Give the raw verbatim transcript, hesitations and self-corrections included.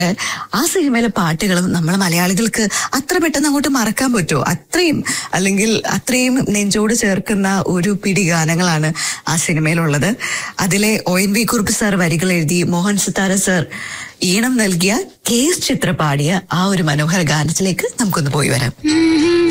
ആ സിനിമയിലെ പാട്ടുകളും നമ്മളെ മലയാളികൾക്ക് അത്ര പെട്ടെന്ന് അങ്ങോട്ട് മറക്കാൻ പറ്റുമോ? അത്രയും അല്ലെങ്കിൽ അത്രയും നെഞ്ചോട് ചേർക്കുന്ന ഒരു പിടി ഗാനങ്ങളാണ് ആ സിനിമയിലുള്ളത്. അതിലെ O N V Kurup sir വരികൾ എഴുതി മോഹൻ സിത്താര സാർ ഈണം നൽകിയ കെ എസ് ചിത്ര പാടിയ ആ ഒരു മനോഹര ഗാനത്തിലേക്ക് നമുക്കൊന്ന് പോയി വരാം.